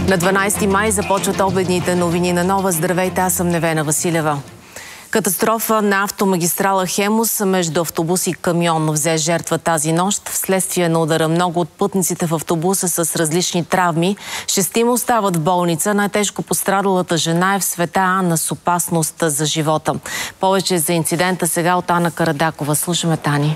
На 12 май започват обедните новини на Нова. Здравейте, аз съм Невена Василева. Катастрофа на автомагистрала Хемус между автобус и камион взе жертва тази нощ. Вследствие на удара много от пътниците в автобуса с различни травми. 6 остават в болница. Най-тежко пострадалата жена е в Света Анна с опасност за живота. Повече за инцидента сега от Ана Карадакова. Слушаме Тани.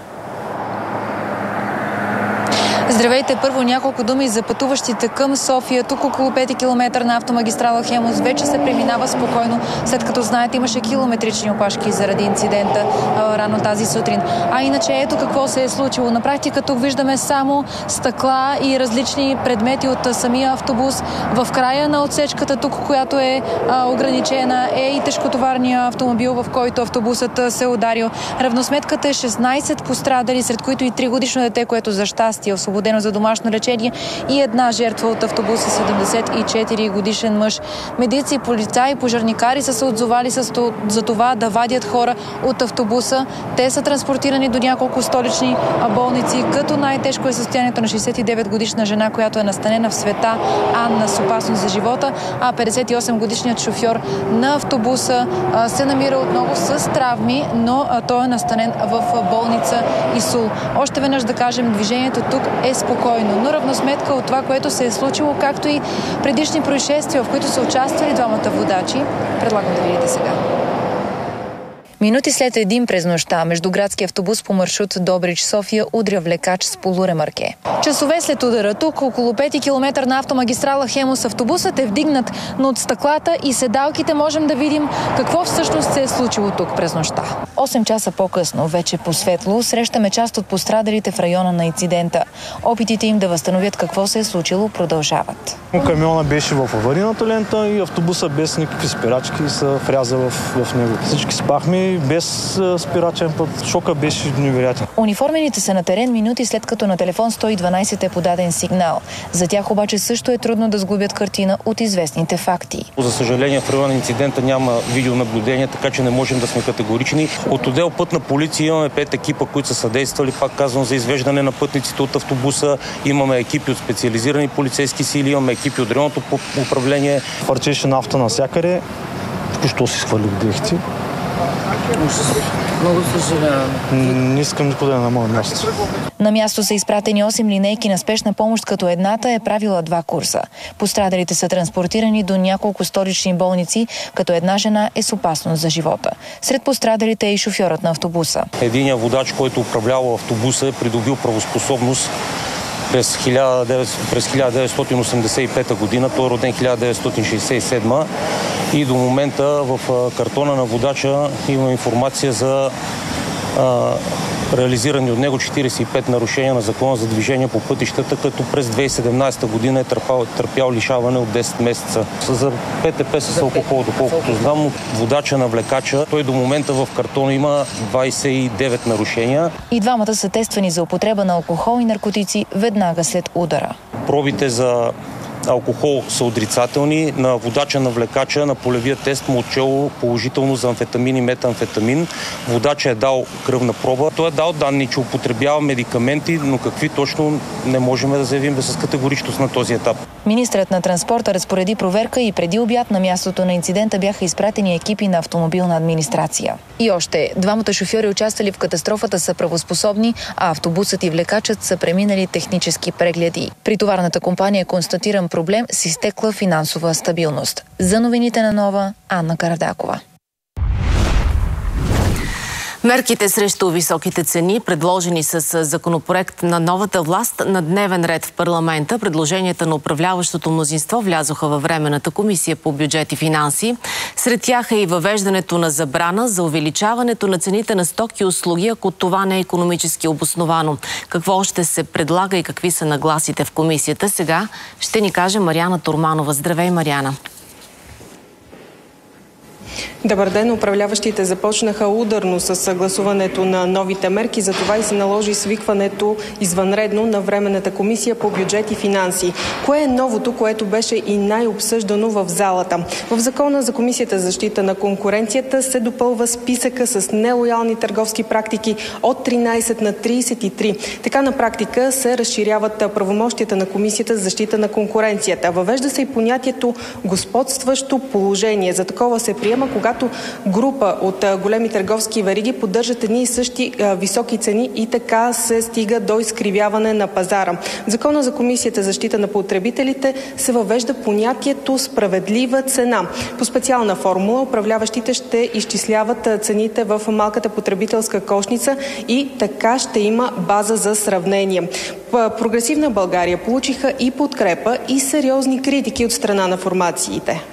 Здравейте! Първо няколко думи за пътуващите към София. Тук около 5 км на автомагистрала Хемус вече се преминава спокойно, след като знаете имаше километрични опашки заради инцидента рано тази сутрин. А иначе ето какво се е случило. На практика тук виждаме само стъкла и различни предмети от самия автобус. В края на отсечката тук, която е ограничена, е и тежкотоварния автомобил, в който автобусът се ударил. Равносметката е 16 пострадали, сред които и 3-годишно дете, което за щастие освободено за домашно лечение, и една жертва от автобуса, 74-годишен мъж. Медици, полицаи, пожарникари са се отзовали за това да вадят хора от автобуса. Те са транспортирани до няколко столични болници, като най-тежко е състоянието на 69-годишна жена, която е настанена в Света Анна с опасност за живота, а 58-годишният шофьор на автобуса се намира отново с травми, но той е настанен в болница ИСУЛ. Още веднъж да кажем, движението тук е спокойно, но равносметка от това, което се е случило, както и предишни происшествия, в които са участвали двамата водачи, предлагам да видите сега. Минути след 1 през нощта междуградски автобус по маршрут Добрич-София удря влекач с полуремарке. Часове след удара тук, около 5 км на автомагистрала Хемус, автобусът е вдигнат, но от стъклата и седалките можем да видим какво всъщност се е случило тук през нощта. 8 часа по-късно, вече по светло, срещаме част от пострадалите в района на инцидента. Опитите им да възстановят какво се е случило продължават. Камиона беше в аварийната лента и автобуса без никакви спирачки се вряза в него. Всички спахме без спирачен път. Шока беше невероятен. Униформените са на терен минути след като на телефон 112 е подаден сигнал. За тях обаче също е трудно да сглобят картина от известните факти. За съжаление в района на инцидента няма видеонаблюдение, така че не можем да сме категорични. От отдел Пътна полиция имаме 5 екипа, които са съдействали, пак казвам, за извеждане на пътниците от автобуса. Имаме екипи от специализирани полицейски сили, имаме екипи от районното управление. Фърчеше нафта навсякъде. Току-що си схвърлих дрехите. Много съжалявам. Не искам никога да е на моя място. На място са изпратени 8 линейки на спешна помощ, като едната е правила 2 курса. Пострадалите са транспортирани до няколко столични болници, като една жена е с опасност за живота. Сред пострадалите е и шофьорът на автобуса. Единият водач, който управлявал автобуса, е придобил правоспособност през 1985 година. Той е роден 1967 и до момента в картона на водача има информация за реализирани от него 45 нарушения на закона за движение по пътищата, като през 2017 година е търпял лишаване от 10 месеца. За ПТП с алкохол, доколкото знам, от водача на влекача, той до момента в картона има 29 нарушения. И двамата са тествани за употреба на алкохол и наркотици веднага след удара. Пробите за алкохол са отрицателни. На водача на влекача на полевия тест му отчело положително за амфетамин и метамфетамин. Водача е дал кръвна проба. Той е дал данни, че употребява медикаменти, но какви точно не можем да заявим с категоричност на този етап. Министрът на транспорта разпореди проверка и преди обяд на мястото на инцидента бяха изпратени екипи на автомобилна администрация. И още, двамата шофьори, участвали в катастрофата, са правоспособни, а автобусът и влекачът са преминали технически прегледи. При товарната компания е констатиран проблем с изтекла финансова стабилност. За новините на Нова, Ана Карадакова. Мерките срещу високите цени, предложени с законопроект на новата власт на дневен ред в парламента, предложенията на управляващото мнозинство влязоха във Временната комисия по бюджет и финанси. Сред тях е и въвеждането на забрана за увеличаването на цените на стоки и услуги, ако това не е икономически обосновано. Какво още се предлага и какви са нагласите в комисията, сега ще ни каже Мариана Турманова. Здравей, Мариана! Добър ден. Управляващите започнаха ударно с съгласуването на новите мерки, затова и се наложи свикването извънредно на Временната комисия по бюджет и финанси. Кое е новото, което беше и най-обсъждано в залата? В Закона за Комисията за защита на конкуренцията се допълва списъка с нелоялни търговски практики от 13 на 33. Така на практика се разширяват правомощията на Комисията за защита на конкуренцията. Въвежда се и понятието господстващо положение. За такова се приема, когато група от големи търговски вериги поддържат едни и същи високи цени и така се стига до изкривяване на пазара. В Закона за Комисията за защита на потребителите се въвежда понятието справедлива цена. По специална формула управляващите ще изчисляват цените в малката потребителска кошница и така ще има база за сравнение. Прогресивна България получиха и подкрепа, и сериозни критики от страна на формациите.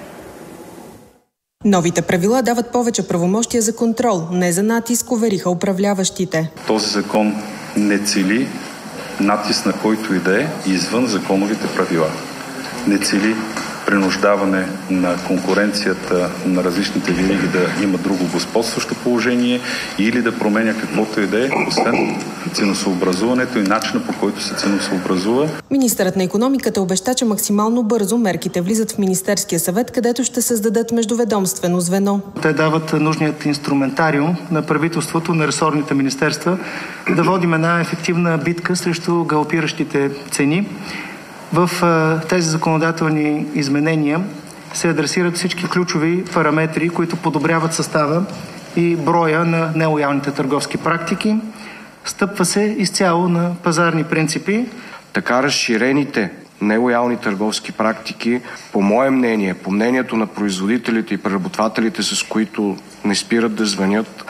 Новите правила дават повече правомощия за контрол, не за натиск, увериха управляващите. Този закон не цели натиск на който и да е извън законовите правила. Не цели принуждаване на конкуренцията на различните вериги да има друго господстващо положение или да променя каквото и да е, освен ценосъобразуването и начина, по който се ценосъобразува. Министърът на икономиката обеща, че максимално бързо мерките влизат в Министерския съвет, където ще създадат междуведомствено звено. Те дават нужният инструментариум на правителството, на ресорните министерства да водим една ефективна битка срещу галопиращите цени. В тези законодателни изменения се адресират всички ключови параметри, които подобряват състава и броя на нелоялните търговски практики. Стъпва се изцяло на пазарни принципи. Така разширените нелоялни търговски практики, по мое мнение, по мнението на производителите и преработвателите, с които не спират да звънят,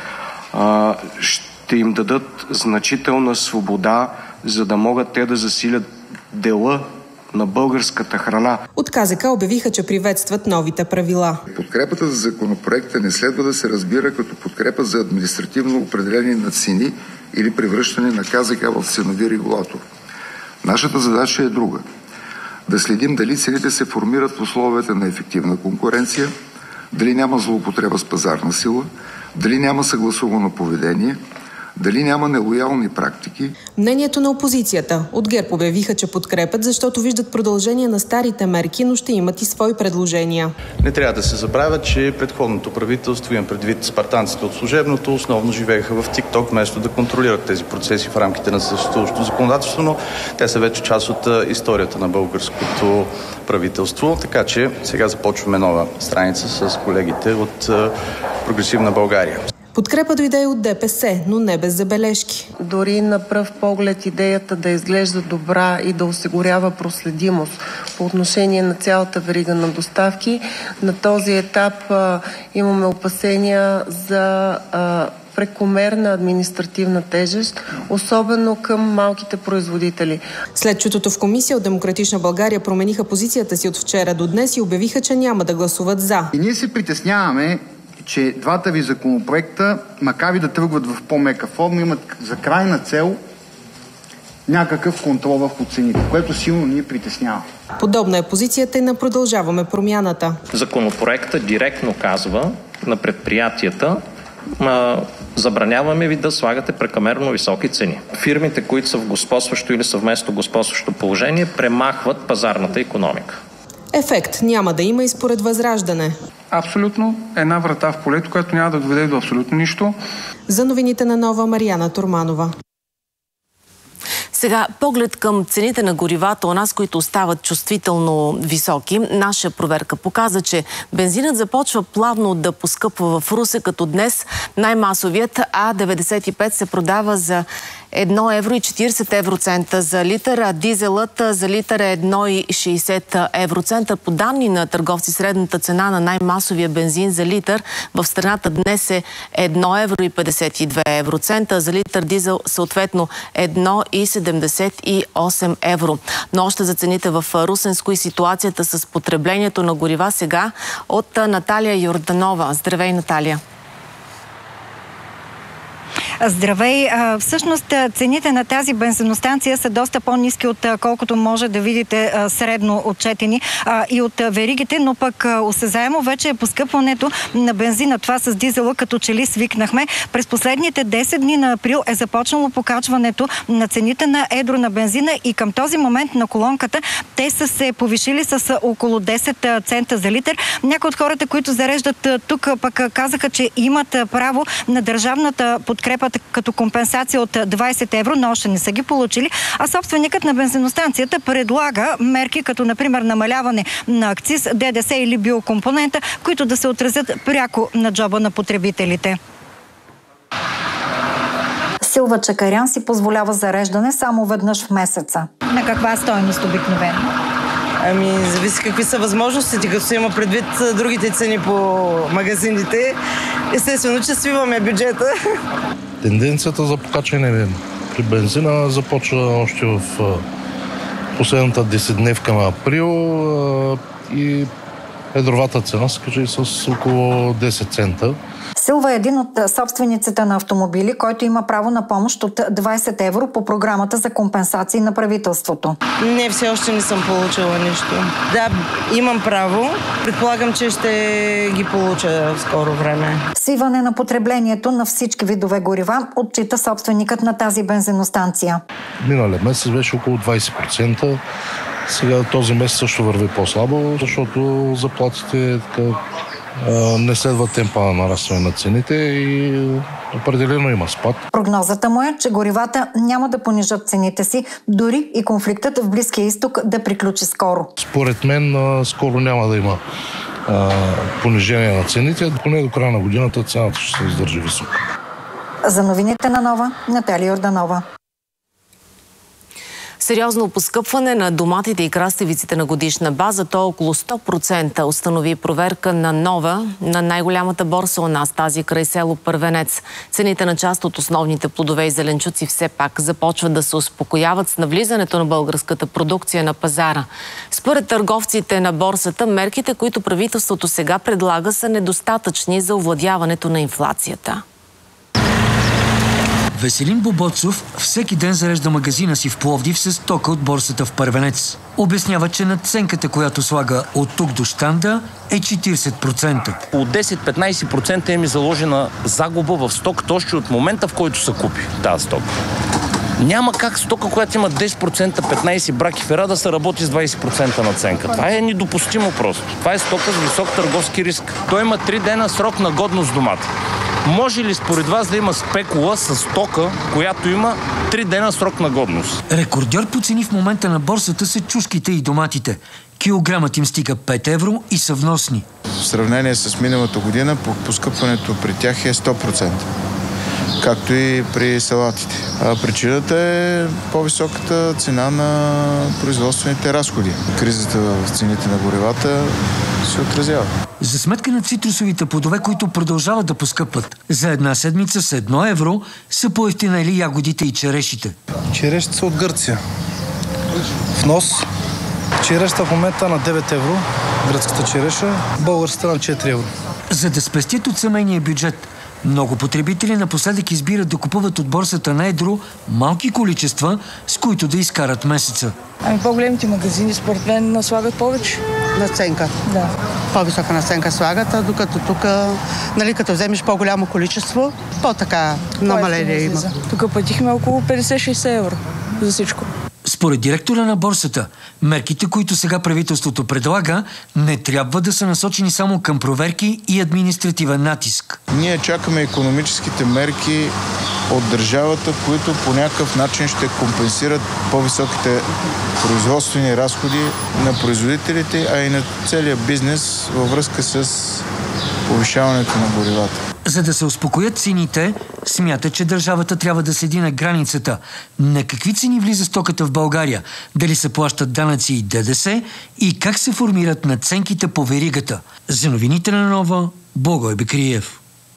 ще им дадат значителна свобода, за да могат те да засилят дела на българската храна. От КЗК обявиха, че приветстват новите правила. Подкрепата за законопроекта не следва да се разбира като подкрепа за административно определение на цени или превръщане на КЗК в ценови регулатор. Нашата задача е друга. Да следим дали цените се формират в условията на ефективна конкуренция, дали няма злоупотреба с пазарна сила, дали няма съгласувано поведение, дали няма нелоялни практики. Мнението на опозицията. От ГЕРБ обявиха, че подкрепят, защото виждат продължение на старите мерки, но ще имат и свои предложения. Не трябва да се забравя, че предходното правителство, имам предвид спартанците от служебното, основно живееха в ТикТок, вместо да контролират тези процеси в рамките на съществуващото законодателство, но те са вече част от историята на българското правителство, така че сега започваме нова страница с колегите от Прогресивна България. Подкрепа дойде и от ДПС, но не без забележки. Дори на пръв поглед идеята да изглежда добра и да осигурява проследимост по отношение на цялата верига на доставки, на този етап имаме опасения за прекомерна административна тежест, особено към малките производители. След чутото в комисия от Демократична България промениха позицията си от вчера до днес и обявиха, че няма да гласуват за. И ние се притесняваме, че двата ви законопроекта, макар и да тръгват в по-мека форма, имат за крайна цел някакъв контрол върху цените, което силно ни притеснява. Подобна е позицията и на Продължаваме промяната. Законопроектът директно казва на предприятията: забраняваме ви да слагате прекомерно високи цени. Фирмите, които са в господстващо или съвместно господстващо положение, премахват пазарната икономика. Ефект няма да има и според Възраждане. Абсолютно една врата в полето, която няма да доведе до абсолютно нищо. За новините на Нова, Мариана Турманова. Сега поглед към цените на горивата у нас, които остават чувствително високи. Наша проверка показа, че бензинът започва плавно да поскъпва в Русе, като днес най-масовият А95 се продава за 1,40 евроцента за литър, а дизелът за литър е 1,60 евроцента. По данни на търговци, средната цена на най-масовия бензин за литър в страната днес е 1,52 евроцента, за литър дизел съответно 1,78 евро. Но още за цените в Русенско и ситуацията с потреблението на горива сега от Наталия Йорданова. Здравей, Наталия! Здравей! Всъщност цените на тази бензиностанция са доста по-ниски от колкото може да видите средно отчетени и от веригите, но пък осезаемо вече е поскъпването на бензина. Това с дизела като че ли свикнахме. През последните 10 дни на април е започнало покачването на цените на едро на бензина и към този момент на колонката те са се повишили с около 10 цента за литър. Някои от хората, които зареждат тук, пък казаха, че имат право на държавната подкрепа като компенсация от 20 евро, но още не са ги получили. А собственикът на бензиностанцията предлага мерки, като например намаляване на акциз, ДДС или биокомпонента, които да се отразят пряко на джоба на потребителите. Силва Чакарян си позволява зареждане само веднъж в месеца. На каква стойност обикновено? Зависи какви са възможностите, като се има предвид другите цени по магазините. Естествено, че свиваме бюджета. Тенденцията за покачване при бензина започва още в последната 10-дневка на април и едровата цена се качи с около 10 цента. Силва е един от собствениците на автомобили, който има право на помощ от 20 евро по програмата за компенсации на правителството. Не, все още не съм получила нищо. Да, имам право. Предполагам, че ще ги получа в скоро време. Свиване на потреблението на всички видове горива отчита собственикът на тази бензиностанция. Миналия месец беше около 20%. Сега този месец също върви по-слабо, защото заплатите не следва темпа на нарастване на цените и определено има спад. Прогнозата му е, че горивата няма да понижат цените си, дори и конфликтът в Близкия изток да приключи скоро. Според мен скоро няма да има понижение на цените, поне до края на годината цената ще се издържи висока. За новините на Нова, Наталия Йорданова. Сериозно поскъпване на доматите и краставиците на годишна база, то около 100%, установи проверка на Нова на най-голямата борса у нас, тази край село Първенец. Цените на част от основните плодове и зеленчуци все пак започват да се успокояват с навлизането на българската продукция на пазара. Според търговците на борсата, мерките, които правителството сега предлага, са недостатъчни за овладяването на инфлацията. Веселин Бобоцов всеки ден зарежда магазина си в Пловдив с стока от борсата в Първенец. Обяснява, че надценката, която слага от тук до щанда, е 40%. От 10-15% е ми заложена загуба в стоката още от момента, в който се купи тази стока. Няма как стока, която има 10%, 15 браки фера, да се работи с 20% надценка. Това е недопустимо просто. Това е стока с висок търговски риск. Той има 3 дена срок на годност домата. Може ли според вас да има спекула с стока, която има 3 дена срок на годност? Рекордьор по цени в момента на борсата са чушките и доматите. Килограмът им стига 5 евро и са вносни. В сравнение с миналата година, поскъпването при тях е 100%. Както и при салатите. Причината е по-високата цена на производствените разходи. Кризата в цените на горивата се отразява. За сметка на цитрусовите плодове, които продължават да поскъпват, за една седмица с 1 евро са по-евтинали ягодите и черешите. Черешите са от Гърция. Внос. Черешата в момента на 9 евро, гръцката череша, българската на 4 евро. За да спестят от семейния бюджет, много потребители напоследък избират да купуват от борсата на едро малки количества, с които да изкарат месеца. По-големите магазини според мен наслагат повече. Наценка. Да. По-висока наценка слагат, докато тук, като вземеш по-голямо количество, по-така намаление има. Тук платихме около 50-60 евро за всичко. Според директора на борсата, мерките, които сега правителството предлага, не трябва да са насочени само към проверки и административен натиск. Ние чакаме икономическите мерки от държавата, които по някакъв начин ще компенсират по-високите производствени разходи на производителите, а и на целия бизнес във връзка с повишаването на горивата. За да се успокоят цените, смята, че държавата трябва да седи на границата. На какви цени влиза стоката в България? Дали се плащат данъци и ДДС? И как се формират надценките по веригата? За новините на Нова, Благой Бекриев.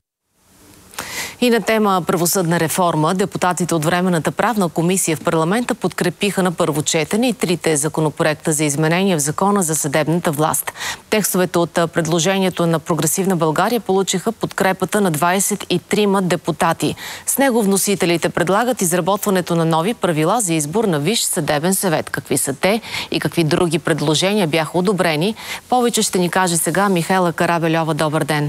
И на тема правосъдна реформа, депутатите от Временната правна комисия в парламента подкрепиха на първо четене и 3 законопроекта за изменения в Закона за съдебната власт. Текстовете от предложението на Прогресивна България получиха подкрепата на 23 депутати. С него вносителите предлагат изработването на нови правила за избор на Висш съдебен съвет. Какви са те и какви други предложения бяха одобрени? Повече ще ни каже сега Михайла Карабельова. Добър ден!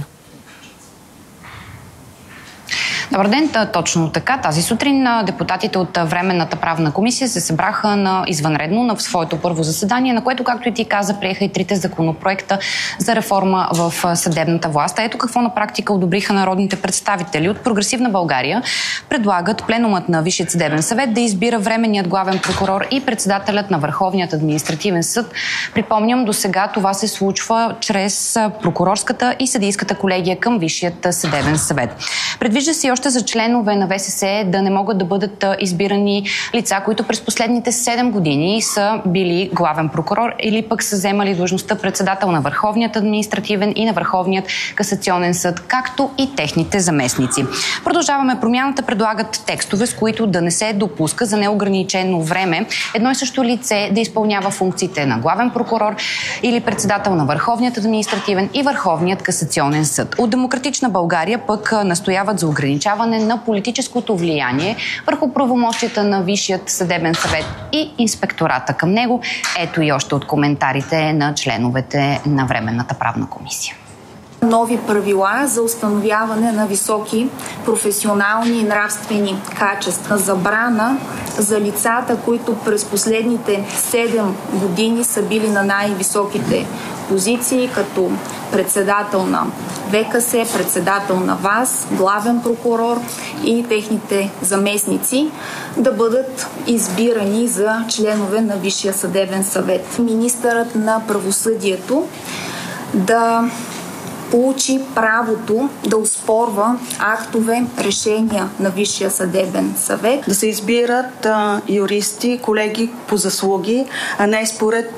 Добър ден, точно така. Тази сутрин депутатите от Временната правна комисия се събраха извънредно на своето първо заседание, на което, както и ти каза, приеха и трите законопроекта за реформа в съдебната власт. Ето какво на практика одобриха народните представители. От Прогресивна България предлагат пленумът на Висшия съдебен съвет да избира временният главен прокурор и председателят на Върховният административен съд. Припомням, до сега това се случва чрез прокурорската и съдийската колегия към Висшият съдебен съвет. Предвижда се още за членове на ВСС да не могат да бъдат избирани лица, които през последните 7 години са били главен прокурор или пък са вземали длъжността председател на Върховният административен и на Върховният касационен съд, както и техните заместници. Продължаваме промяната, предлагат текстове, с които да не се допуска за неограничено време едно и също лице да изпълнява функциите на главен прокурор или председател на Върховният административен и Върховният касационен съд. От Демократична България пък настояват за ограничаване на политическото влияние върху правомощията на Висшият съдебен съвет и инспектората към него. Ето и още от коментарите на членовете на Временната правна комисия. Нови правила за установяване на високи професионални и нравствени качества. Забрана за лицата, които през последните 7 години са били на най-високите позиции, като председател на ВКС, председател на ВАС, главен прокурор и техните заместници, да бъдат избирани за членове на Висшия съдебен съвет. Министърът на правосъдието да получи правото да оспорва актове, решения на Висшия съдебен съвет. Да се избират юристи, колеги по заслуги, а не според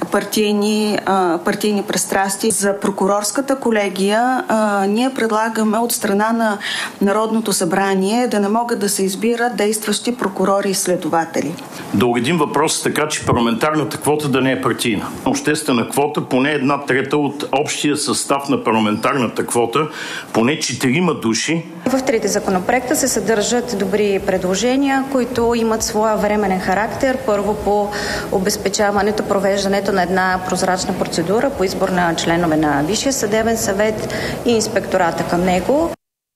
партийни пристрастия. За прокурорската колегия ние предлагаме от страна на Народното събрание да не могат да се избират действащи прокурори и следователи. Да уредим въпроса така, че парламентарната квота да не е партийна. Обществена квота поне 1/3 от общия състав на парламентарната квота, поне 4 души. В трите законопроекта се съдържат добри предложения, които имат своя временен характер. Първо по обезпечаването, провеждането на една прозрачна процедура по избор на членове на Висшия съдебен съвет и инспектората към него.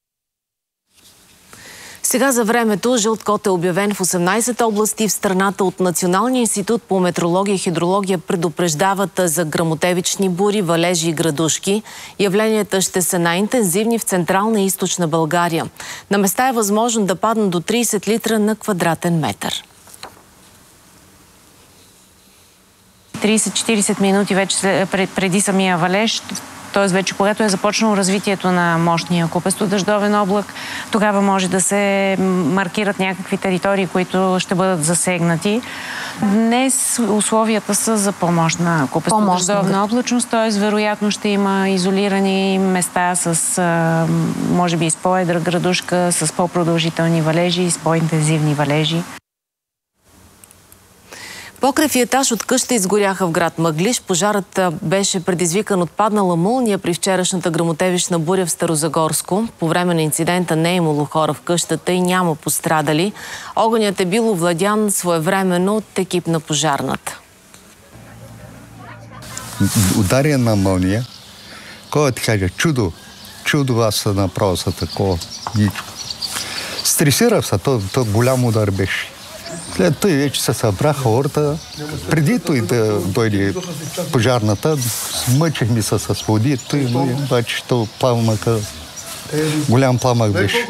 Сега за времето жълт код е обявен в 18 области в страната. От Националния институт по метеорология и хидрология предупреждават за гръмотевични бури, валежи и градушки. Явленията ще са най-интензивни в Централна и Източна България. На места е възможно да паднат до 30 литра на квадратен метър. 30-40 минути вече преди самия валеж, т.е. вече когато е започнало развитието на мощния купесто-дъждовен облак, тогава може да се маркират някакви територии, които ще бъдат засегнати. Днес условията са за по-мощна купесто-дъждовна облачност, т.е. вероятно ще има изолирани места с, може би, с по-едра градушка, с по-продължителни валежи, с по-интензивни валежи. Покрив и етаж от къща изгоряха в град Мъглиж. Пожарът беше предизвикан от паднала мълния при вчерашната гръмотевична буря в Старозагорско. По време на инцидента не е имало хора в къщата и няма пострадали. Огънят е бил овладян своевременно от екип на пожарната. Ударена мълния. Кой ти каже, чудо аз се направя за такова. Стресирах се, то голям удар беше. След това вече се събраха хората. Преди той да дойде пожарната, мъчихме се с води, но обаче то пламъка, голям пламък беше.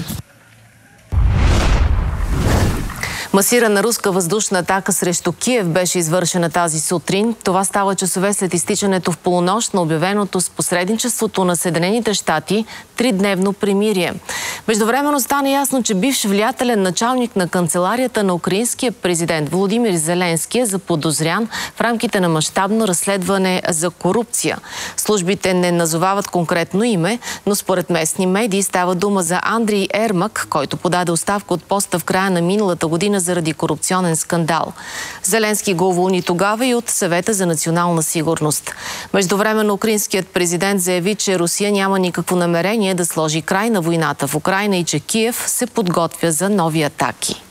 Масирана руска въздушна атака срещу Киев беше извършена тази сутрин. Това става часове след изтичането в полунощ на обявеното с посредничеството на Съединените щати 3-дневно примирие. Междувременно стана ясно, че бивш влиятелен началник на канцеларията на украинския президент Володимир Зеленски е заподозрян в рамките на мащабно разследване за корупция. Службите не назовават конкретно име, но според местни медии става дума за Андрей Ермак, който подаде оставка от поста в края на миналата година заради корупционен скандал. Зеленски го уволни тогава и от Съвета за национална сигурност. Междувременно украинският президент заяви, че Русия няма никакво намерение да сложи край на войната в Украйна и че Киев се подготвя за нови атаки.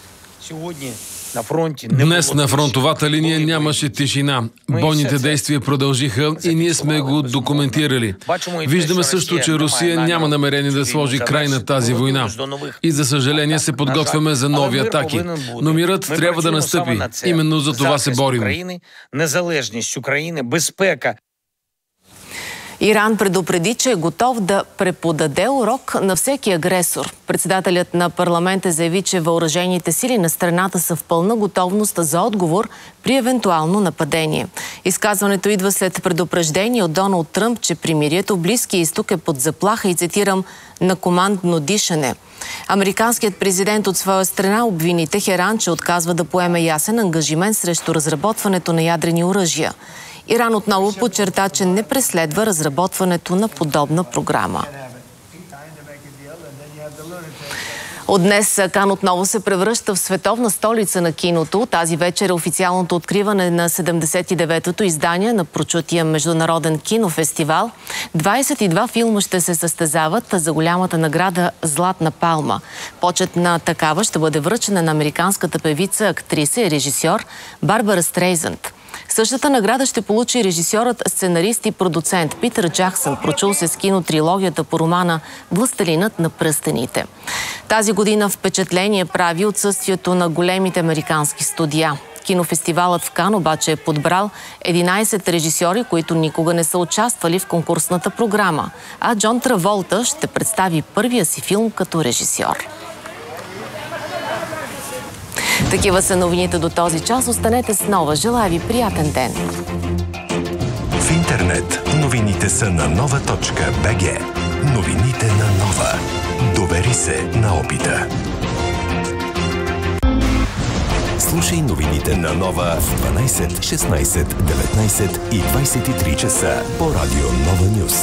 Днес на фронтовата линия нямаше тишина. Бойните действия продължиха и ние сме го документирали. Виждаме също, че Русия няма намерение да сложи край на тази война. И за съжаление се подготвяме за нови атаки. Но мирът трябва да настъпи. Именно за това се борим. Незалежност України, безпека. Иран предупреди, че е готов да преподаде урок на всеки агресор. Председателят на парламента заяви, че въоръжените сили на страната са в пълна готовност за отговор при евентуално нападение. Изказването идва след предупреждение от Доналд Тръмп, че примирието в Близкия изток е под заплаха и, цитирам, на командно дишане. Американският президент от своя страна обвини Техеран, че отказва да поеме ясен ангажимент срещу разработването на ядрени оръжия. Иран отново подчерта, че не преследва разработването на подобна програма. От днес Кан отново се превръща в световна столица на киното. Тази вечер е официалното откриване на 79-то издание на прочутия международен кинофестивал. 22 филма ще се състезават за голямата награда Златна палма. Почетна такава ще бъде връчена на американската певица, актриса и режисьор Барбара Стрейзанд. Същата награда ще получи режисьорът, сценарист и продуцент Питър Джаксън, прочул се с кинотрилогията по романа «Властелинът на пръстените». Тази година впечатление прави отсъствието на големите американски студия. Кинофестивалът в Кан обаче е подбрал 11 режисьори, които никога не са участвали в конкурсната програма, а Джон Траволта ще представи първия си филм като режисьор. Такива са новините до този час. Останете с Нова. Желая ви приятен ден. В интернет новините са на nova.bg. Новините на Нова. Довери се на опита. Слушай новините на Нова в 12, 16, 19 и 23 часа по радио Нова Нюз.